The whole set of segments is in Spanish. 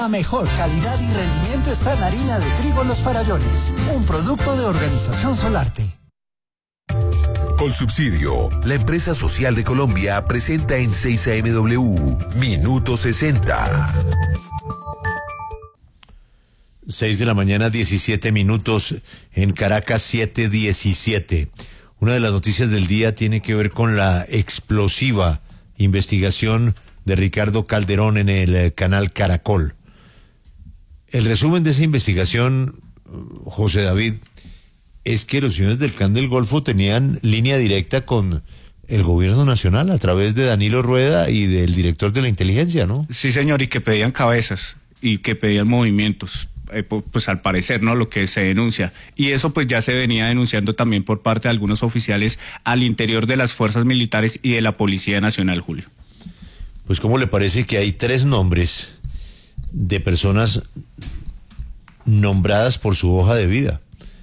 La mejor calidad y rendimiento está en harina de trigo Los Farallones, un producto de Organización Solarte. Colsubsidio, la empresa social de Colombia, presenta en 6AMW Minuto 60. 6 de la mañana, 17 minutos, en Caracas 7:17. Una de las noticias del día tiene que ver con la explosiva investigación de Ricardo Calderón en el canal Caracol. El resumen de esa investigación, José David, es que los señores del Clan del Golfo tenían línea directa con el gobierno nacional a través de Danilo Rueda y del director de la inteligencia, ¿no? Sí, señor, y que pedían cabezas y que pedían movimientos, pues al parecer, ¿no? Lo que se denuncia. Y eso pues ya se venía denunciando también por parte de algunos oficiales al interior de las fuerzas militares y de la Policía Nacional, Julio. Pues ¿cómo le parece que hay 3 nombres de personas nombradas por su hoja de vida?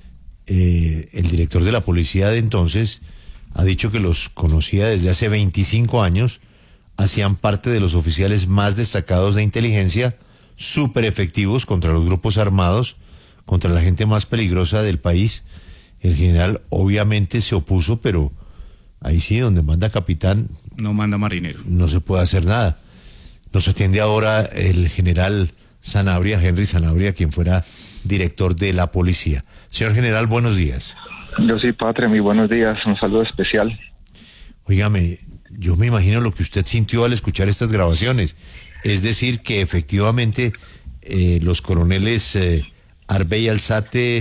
El director de la policía de entonces ha dicho que los conocía desde hace 25 años, hacían parte de los oficiales más destacados de inteligencia, súper efectivos contra los grupos armados, contra la gente más peligrosa del país. El general obviamente se opuso, pero ahí sí, donde manda capitán, no manda marinero. No se puede hacer nada. Nos atiende ahora el general Sanabria, Henry Sanabria, quien fuera director de la policía. Señor general, buenos días. Yo sí, Patria, muy buenos días, un saludo especial. Óigame, yo me imagino lo que usted sintió al escuchar estas grabaciones, es decir, que efectivamente los coroneles Arbey Alzate,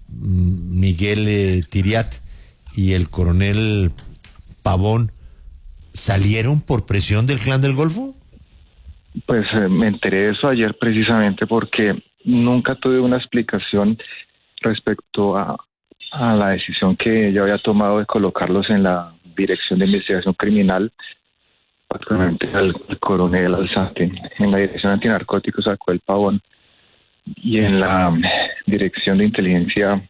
Miguel Tiriat y el coronel Pavón salieron por presión del Clan del Golfo. Pues me enteré de eso ayer precisamente porque nunca tuve una explicación respecto a la decisión que yo había tomado de colocarlos en la Dirección de Investigación Criminal, actualmente al coronel Alzate, en la Dirección Antinarcóticos sacó el Pavón y en la Dirección de Inteligencia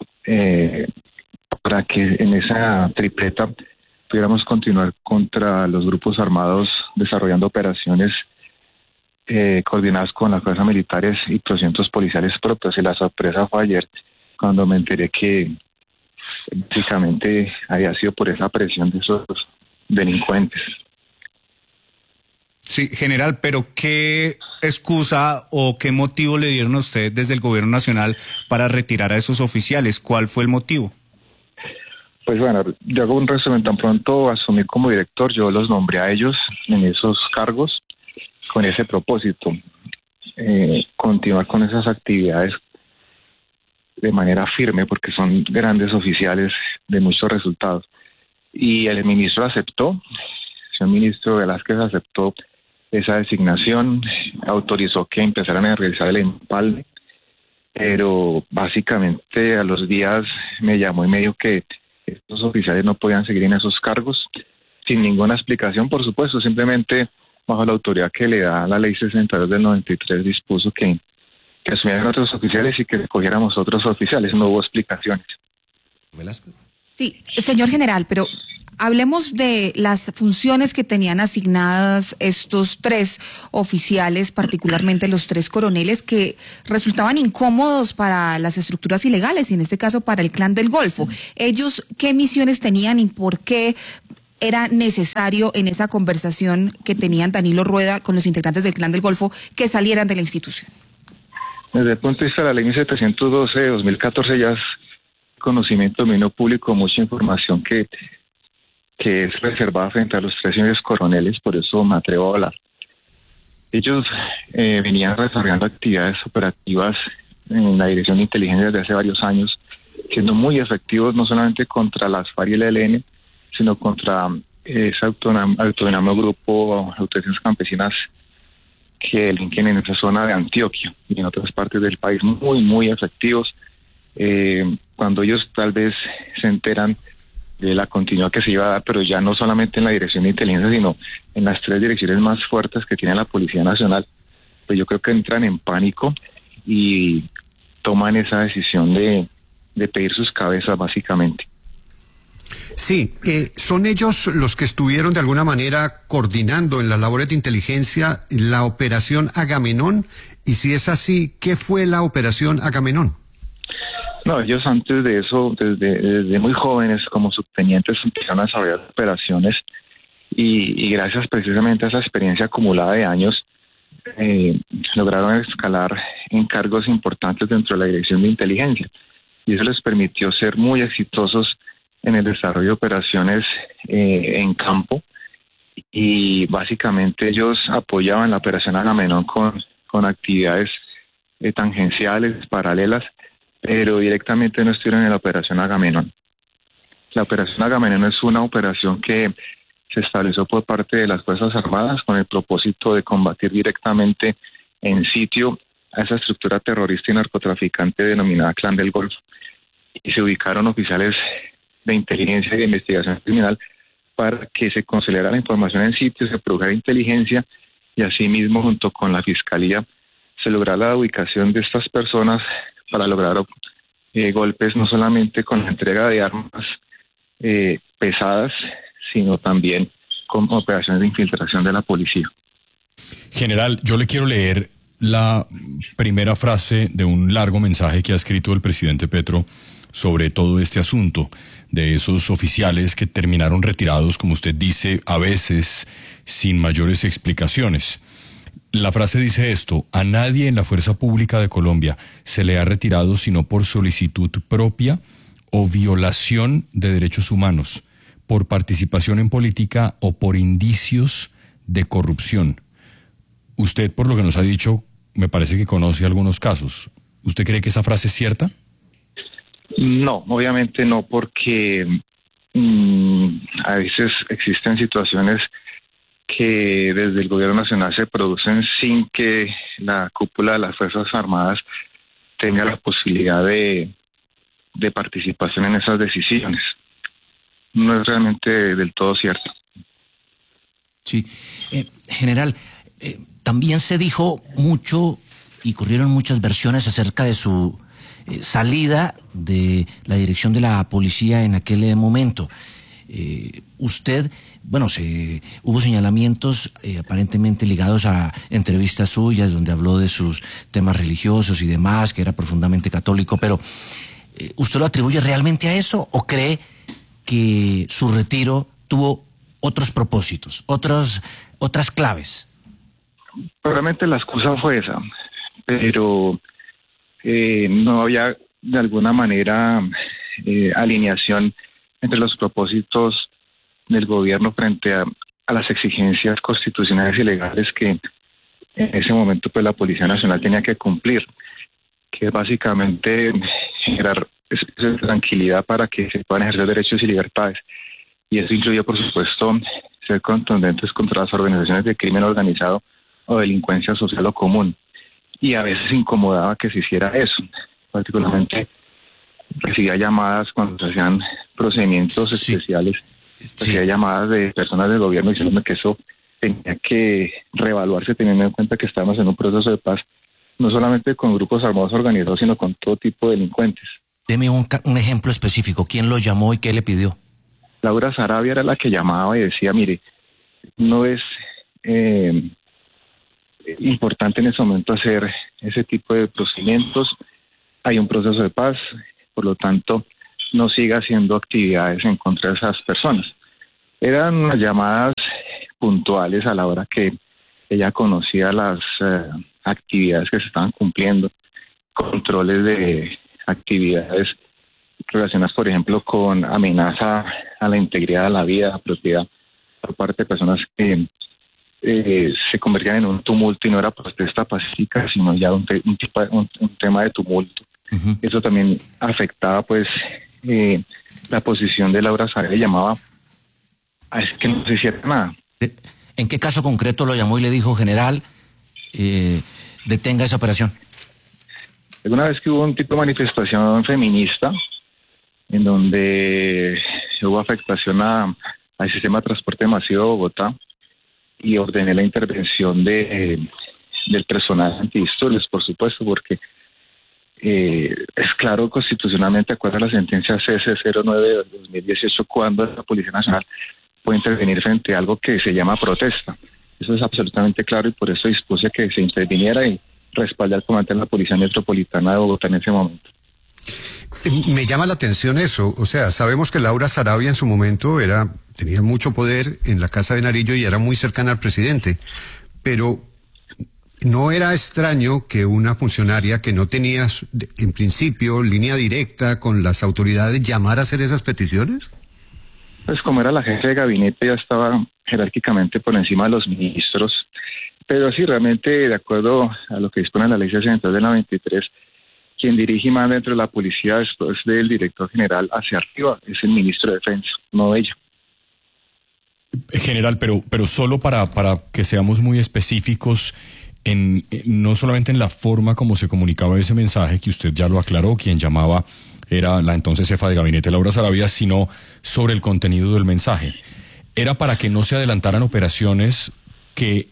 para que en esa tripleta pudiéramos continuar contra los grupos armados desarrollando operaciones coordinadas con las fuerzas militares y procedimientos policiales propios. Y la sorpresa fue ayer cuando me enteré que básicamente había sido por esa presión de esos delincuentes. Sí, general, pero ¿qué excusa o qué motivo le dieron a usted desde el gobierno nacional para retirar a esos oficiales? ¿Cuál fue el motivo? Pues bueno, yo hago un resumen. Tan pronto asumí como director, yo los nombré a ellos en esos cargos con ese propósito, continuar con esas actividades de manera firme porque son grandes oficiales de muchos resultados. Y el ministro aceptó, el señor ministro Velázquez aceptó esa designación, autorizó que empezaran a realizar el empalme, pero básicamente a los días me llamó y me dijo que estos oficiales no podían seguir en esos cargos sin ninguna explicación, por supuesto, simplemente bajo la autoridad que le da la ley 62 del 93 dispuso que asumieran otros oficiales y que escogiéramos otros oficiales, no hubo explicaciones. Sí, señor general, pero hablemos de las funciones que tenían asignadas estos 3 oficiales, particularmente los 3 coroneles, que resultaban incómodos para las estructuras ilegales y en este caso para el Clan del Golfo. ¿Ellos qué misiones tenían y por qué era necesario en esa conversación que tenían Danilo Rueda con los integrantes del Clan del Golfo que salieran de la institución? Desde el punto de vista de la ley 1712 de 2014 ya es conocimiento dominio público, mucha información que es reservada frente a los 3 señores coroneles, por eso me atrevo a hablar. Ellos venían desarrollando actividades operativas en la Dirección de Inteligencia desde hace varios años, siendo muy efectivos no solamente contra las FARC y el ELN, sino contra ese autodenominado grupo Autodefensas Campesinas que delinquen en esa zona de Antioquia y en otras partes del país, muy, muy efectivos. Cuando ellos tal vez se enteran de la continuidad que se iba a dar, pero ya no solamente en la Dirección de Inteligencia, sino en las 3 direcciones más fuertes que tiene la Policía Nacional, pues yo creo que entran en pánico y toman esa decisión de pedir sus cabezas, básicamente. Sí, son ellos los que estuvieron de alguna manera coordinando en las labores de inteligencia la operación Agamenón, y si es así, ¿qué fue la operación Agamenón? No, ellos antes de eso, desde muy jóvenes como subtenientes empezaron a desarrollar operaciones y gracias precisamente a esa experiencia acumulada de años lograron escalar en cargos importantes dentro de la Dirección de Inteligencia y eso les permitió ser muy exitosos en el desarrollo de operaciones en campo y básicamente ellos apoyaban la operación Agamenón con actividades tangenciales, paralelas, pero directamente no estuvieron en la operación Agamenón. La operación Agamenón es una operación que se estableció por parte de las Fuerzas Armadas con el propósito de combatir directamente en sitio a esa estructura terrorista y narcotraficante denominada Clan del Golfo. Y se ubicaron oficiales de inteligencia y de investigación criminal para que se consolidara la información en sitio, se produjera inteligencia y asimismo junto con la Fiscalía se lograra la ubicación de estas personas para lograr golpes no solamente con la entrega de armas pesadas, sino también con operaciones de infiltración de la policía. General, yo le quiero leer la primera frase de un largo mensaje que ha escrito el presidente Petro sobre todo este asunto, de esos oficiales que terminaron retirados, como usted dice, a veces sin mayores explicaciones. La frase dice esto: a nadie en la Fuerza Pública de Colombia se le ha retirado sino por solicitud propia o violación de derechos humanos, por participación en política o por indicios de corrupción. Usted, por lo que nos ha dicho, me parece que conoce algunos casos. ¿Usted cree que esa frase es cierta? No, obviamente no, porque a veces existen situaciones que desde el gobierno nacional se producen sin que la cúpula de las Fuerzas Armadas tenga la posibilidad de participación en esas decisiones. No es realmente del todo cierto. Sí. General, también se dijo mucho y corrieron muchas versiones acerca de su salida de la dirección de la policía en aquel momento. Usted, bueno, hubo señalamientos aparentemente ligados a entrevistas suyas donde habló de sus temas religiosos y demás, que era profundamente católico, pero ¿usted lo atribuye realmente a eso o cree que su retiro tuvo otros propósitos, otras claves? Probablemente la excusa fue esa, pero no había de alguna manera alineación entre los propósitos del gobierno frente a las exigencias constitucionales y legales que en ese momento pues la Policía Nacional tenía que cumplir, que es básicamente generar espacios de tranquilidad para que se puedan ejercer derechos y libertades. Y eso incluye, por supuesto, ser contundentes contra las organizaciones de crimen organizado o delincuencia social o común. Y a veces incomodaba que se hiciera eso. Particularmente recibía llamadas cuando se hacían procedimientos especiales, recibía llamadas de personas del gobierno diciéndome que eso tenía que reevaluarse teniendo en cuenta que estábamos en un proceso de paz, no solamente con grupos armados organizados, sino con todo tipo de delincuentes. Deme un ejemplo específico. ¿Quién lo llamó y qué le pidió? Laura Sarabia era la que llamaba y decía, mire, no es importante en ese momento hacer ese tipo de procedimientos, hay un proceso de paz, por lo tanto, no siga haciendo actividades en contra de esas personas. Eran unas llamadas puntuales a la hora que ella conocía las actividades que se estaban cumpliendo, controles de actividades relacionadas, por ejemplo, con amenaza a la integridad de la vida, a la propiedad, por parte de personas que se convertían en un tumulto y no era protesta pacífica, sino ya un tema de tumulto. Uh-huh. Eso también afectaba, pues, la posición de Laura Sarabia, llamaba a es que no se hiciera nada. ¿En qué caso concreto lo llamó y le dijo, general, detenga esa operación? Alguna vez que hubo un tipo de manifestación feminista en donde hubo afectación al sistema de transporte masivo de Bogotá y ordené la intervención del personal antidisturbios, por supuesto, porque es claro constitucionalmente, de acuerdo a la sentencia CC09 de 2018, cuando la Policía Nacional puede intervenir frente a algo que se llama protesta. Eso es absolutamente claro y por eso dispuse que se interviniera y respaldar al comandante de la Policía Metropolitana de Bogotá en ese momento. Me llama la atención eso, o sea, sabemos que Laura Sarabia en su momento tenía mucho poder en la Casa de Nariño y era muy cercana al presidente, pero ¿no era extraño que una funcionaria que no tenía en principio línea directa con las autoridades llamara a hacer esas peticiones? Pues como era la jefe de gabinete, ya estaba jerárquicamente por encima de los ministros, pero sí, realmente, de acuerdo a lo que dispone la ley 62 de la 23, quien dirige y manda dentro de la policía después del director general hacia arriba es el ministro de Defensa, no ella. General, pero solo para que seamos muy específicos, no solamente en la forma como se comunicaba ese mensaje, que usted ya lo aclaró, quien llamaba era la entonces jefa de gabinete Laura Sarabia, sino sobre el contenido del mensaje. ¿Era para que no se adelantaran operaciones que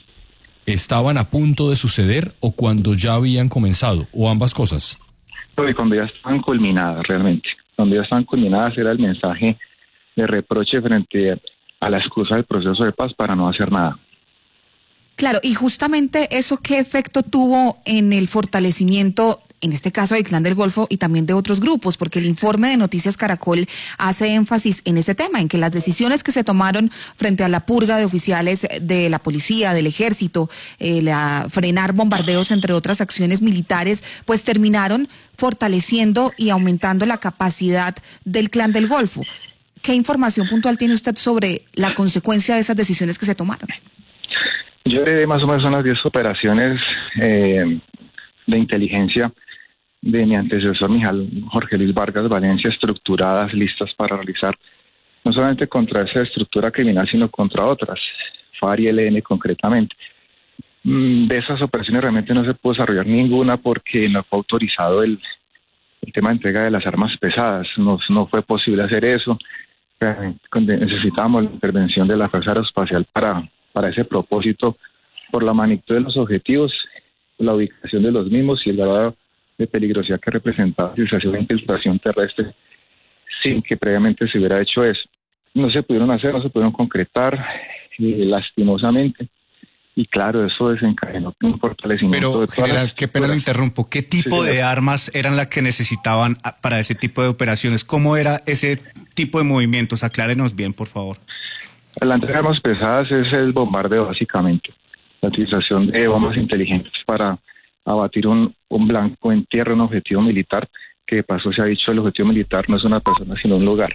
estaban a punto de suceder o cuando ya habían comenzado, o ambas cosas? Cuando ya estaban culminadas, realmente. Cuando ya estaban culminadas era el mensaje de reproche frente a la excusa del proceso de paz para no hacer nada. Claro, y justamente eso, ¿qué efecto tuvo en el fortalecimiento, en este caso del Clan del Golfo y también de otros grupos? Porque el informe de Noticias Caracol hace énfasis en ese tema, en que las decisiones que se tomaron frente a la purga de oficiales de la policía, del ejército, frenar bombardeos, entre otras acciones militares, pues terminaron fortaleciendo y aumentando la capacidad del Clan del Golfo. ¿Qué información puntual tiene usted sobre la consecuencia de esas decisiones que se tomaron? Yo heredé más o menos unas 10 operaciones de inteligencia de mi antecesor Jorge Luis Vargas Valencia, estructuradas, listas para realizar, no solamente contra esa estructura criminal, sino contra otras, FARC y ELN concretamente. De esas operaciones realmente no se pudo desarrollar ninguna porque no fue autorizado el tema de entrega de las armas pesadas, no fue posible hacer eso. Necesitábamos la intervención de la Fuerza Aeroespacial para ese propósito, por la magnitud de los objetivos, la ubicación de los mismos y el grado de peligrosidad que representaba si se hacía una infiltración terrestre sin que previamente se hubiera hecho eso. No se pudieron hacer, no se pudieron concretar, lastimosamente, y claro, eso desencadenó un fortalecimiento. Pero, general, qué pena lo interrumpo, ¿qué tipo de armas eran las que necesitaban para ese tipo de operaciones? ¿Cómo era ese tipo de movimientos? Aclárenos bien, por favor. La entrega de armas pesadas es el bombardeo, básicamente. La utilización de bombas inteligentes para abatir un blanco en tierra, un objetivo militar, que de paso se ha dicho el objetivo militar no es una persona, sino un lugar.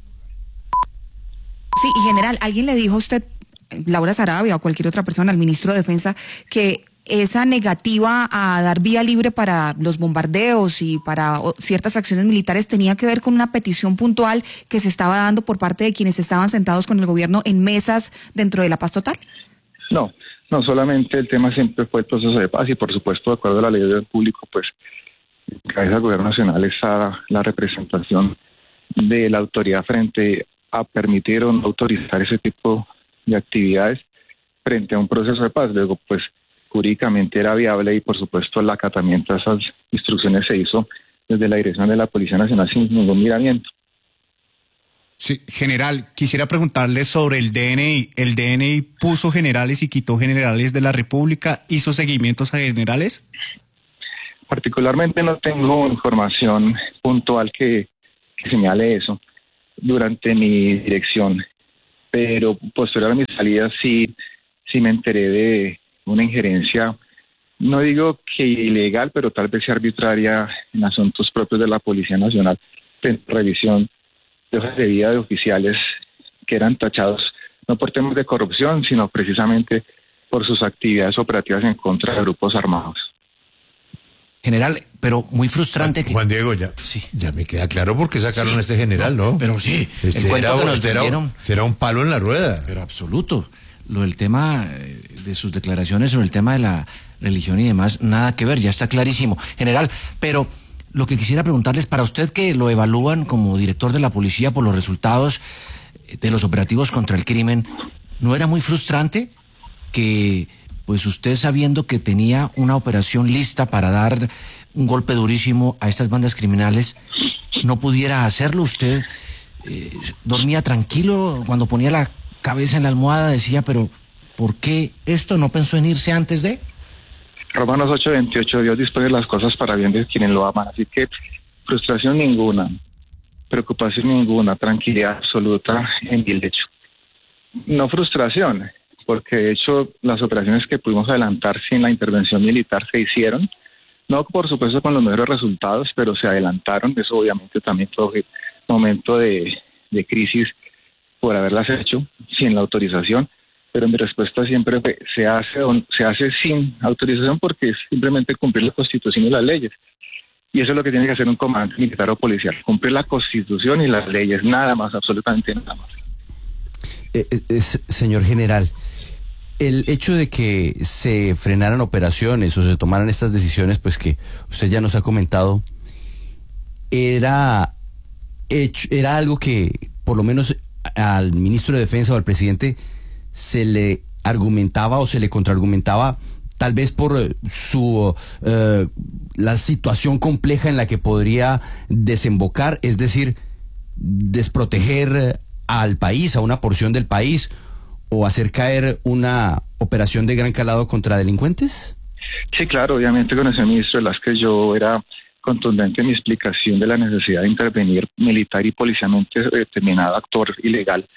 Sí, y general, ¿alguien le dijo a usted, Laura Sarabia o cualquier otra persona, al ministro de Defensa, que esa negativa a dar vía libre para los bombardeos y para ciertas acciones militares tenía que ver con una petición puntual que se estaba dando por parte de quienes estaban sentados con el gobierno en mesas dentro de la paz total? No, solamente el tema siempre fue el proceso de paz y por supuesto, de acuerdo a la ley de orden público, pues en cabeza del gobierno nacional está la representación de la autoridad frente a permitir o no autorizar ese tipo de actividades frente a un proceso de paz. Luego, pues jurídicamente era viable y por supuesto el acatamiento a esas instrucciones se hizo desde la dirección de la Policía Nacional sin ningún miramiento. Sí, general, quisiera preguntarle sobre el DNI. ¿El DNI puso generales y quitó generales de la República? ¿Hizo seguimientos a generales? Particularmente no tengo información puntual que señale eso durante mi dirección, pero posterior a mi salida sí me enteré de una injerencia, no digo que ilegal, pero tal vez sea arbitraria en asuntos propios de la Policía Nacional, en revisión de hojas de vida de oficiales que eran tachados no por temas de corrupción, sino precisamente por sus actividades operativas en contra de grupos armados. General, pero muy frustrante que... Juan Diego, ya me queda claro por qué sacaron a este general, ¿no? Pero sí, el cuento que nos vendieron... Será un palo en la rueda. Pero absoluto. Lo del tema de sus declaraciones sobre el tema de la religión y demás, nada que ver, ya está clarísimo. General, pero lo que quisiera preguntarles, para usted que lo evalúan como director de la policía por los resultados de los operativos contra el crimen, ¿no era muy frustrante que pues usted, sabiendo que tenía una operación lista para dar un golpe durísimo a estas bandas criminales, no pudiera hacerlo. Usted dormía tranquilo cuando ponía la cabeza en la almohada, decía, pero ¿por qué esto? ¿No pensó en irse antes de...? Romanos 8:28, Dios dispone las cosas para bien de quienes lo aman, así que frustración ninguna, preocupación ninguna, tranquilidad absoluta en el hecho. No frustración, porque de hecho las operaciones que pudimos adelantar sin la intervención militar se hicieron, no por supuesto con los mejores resultados, pero se adelantaron. Eso obviamente también fue momento de crisis por haberlas hecho sin la autorización, pero mi respuesta siempre fue, se hace sin autorización porque es simplemente cumplir la Constitución y las leyes. Y eso es lo que tiene que hacer un comandante militar o policial, cumplir la Constitución y las leyes, nada más, absolutamente nada más. Señor general, el hecho de que se frenaran operaciones o se tomaran estas decisiones, pues que usted ya nos ha comentado, era algo que por lo menos al ministro de Defensa o al presidente se le argumentaba o se le contraargumentaba, tal vez por la situación compleja en la que podría desembocar, es decir, desproteger al país, a una porción del país, o hacer caer una operación de gran calado contra delincuentes? Sí, claro, obviamente con el señor ministro Velázquez yo era contundente en mi explicación de la necesidad de intervenir militar y policialmente determinado actor ilegal.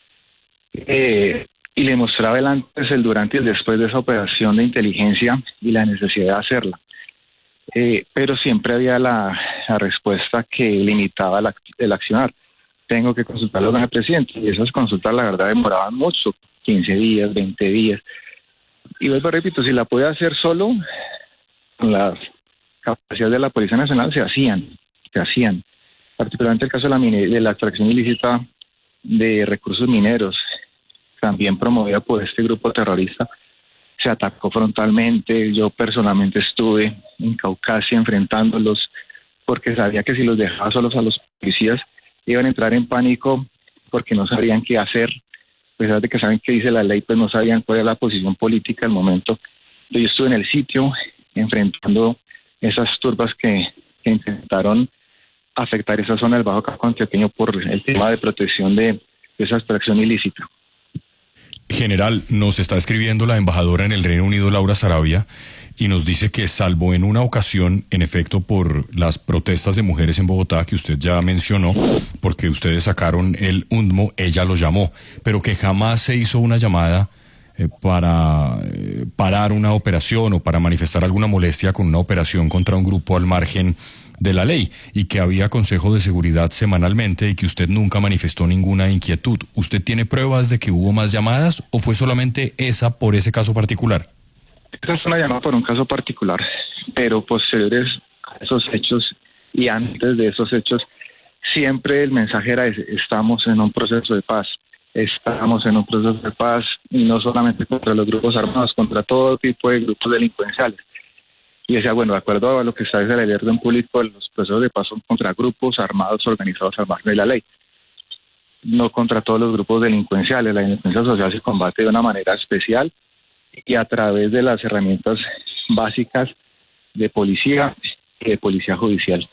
Y le mostraba el antes, el durante y el después de esa operación de inteligencia y la necesidad de hacerla. Pero siempre había la respuesta que limitaba el accionar. Tengo que consultarlo con el presidente, y esas consultas la verdad demoraban mucho, 15 días, 20 días. Y vuelvo, repito, si la podía hacer solo, con las capacidades de la Policía Nacional se hacían, particularmente el caso de la extracción ilícita de recursos mineros, también promovida por este grupo terrorista, se atacó frontalmente. Yo personalmente estuve en Caucasia enfrentándolos, porque sabía que si los dejaba solos a los policías, iban a entrar en pánico porque no sabrían qué hacer, a pesar de que saben qué dice la ley, pues no sabían cuál era la posición política al momento. Yo estuve en el sitio enfrentando esas turbas que intentaron afectar esa zona del Bajo Cauca Antioqueño por el tema de protección de esa extracción ilícita. General, nos está escribiendo la embajadora en el Reino Unido, Laura Sarabia, y nos dice que salvo en una ocasión, en efecto, por las protestas de mujeres en Bogotá, que usted ya mencionó, porque ustedes sacaron el UNDMO, ella lo llamó, pero que jamás se hizo una llamada para parar una operación o para manifestar alguna molestia con una operación contra un grupo al margen de la ley, y que había consejo de seguridad semanalmente y que usted nunca manifestó ninguna inquietud. ¿Usted tiene pruebas de que hubo más llamadas o fue solamente esa por ese caso particular? Esa es una llamada por un caso particular, pero posteriores a esos hechos y antes de esos hechos, siempre el mensaje era ese: estamos en un proceso de paz, y no solamente contra los grupos armados, contra todo tipo de grupos delincuenciales. Y decía, bueno, de acuerdo a lo que establece la ley de orden público, los procesos de paz son contra grupos armados organizados al margen de la ley, no contra todos los grupos delincuenciales. La delincuencia social se combate de una manera especial y a través de las herramientas básicas de policía y de policía judicial.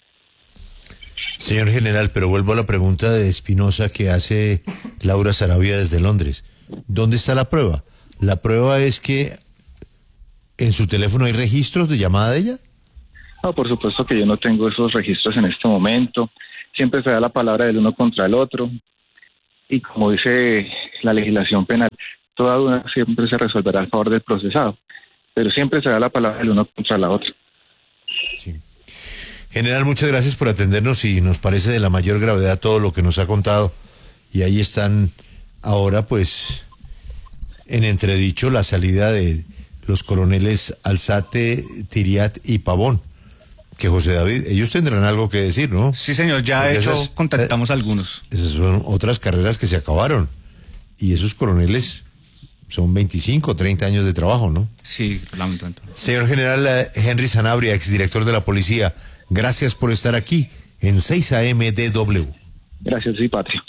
Señor general, pero vuelvo a la pregunta de Espinosa que hace Laura Sarabia desde Londres. ¿Dónde está la prueba? ¿La prueba es que en su teléfono hay registros de llamada de ella? No, por supuesto que yo no tengo esos registros en este momento. Siempre se da la palabra del uno contra el otro. Y como dice la legislación penal, toda duda siempre se resolverá a favor del procesado. Pero siempre se da la palabra del uno contra la otra. Sí. General, muchas gracias por atendernos y nos parece de la mayor gravedad todo lo que nos ha contado. Y ahí están ahora, pues, en entredicho la salida de los coroneles Alzate, Tiriat y Pavón. Que José David, ellos tendrán algo que decir, ¿no? Sí, señor, ya de hecho contactamos a algunos. Esas son otras carreras que se acabaron. Y esos coroneles son 25, 30 años de trabajo, ¿no? Sí, lamentablemente. Señor general Henry Sanabria, exdirector de la policía, gracias por estar aquí en 6 AM DW. Gracias, sí, Patria.